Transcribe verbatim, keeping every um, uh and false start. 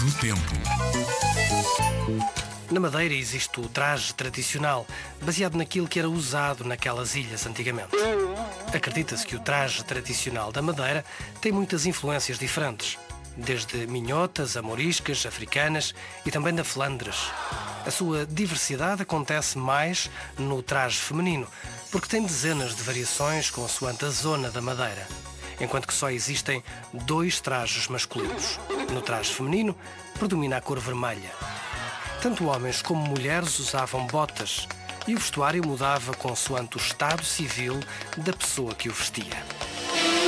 do tempo. Na Madeira existe o traje tradicional, baseado naquilo que era usado naquelas ilhas antigamente. Acredita-se que o traje tradicional da Madeira tem muitas influências diferentes, desde minhotas a moriscas, africanas e também da Flandres. A sua diversidade acontece mais no traje feminino, porque tem dezenas de variações consoante a zona da Madeira, enquanto que só existem dois trajes masculinos. No traje feminino, predomina a cor vermelha. Tanto homens como mulheres usavam botas e o vestuário mudava consoante o estado civil da pessoa que o vestia.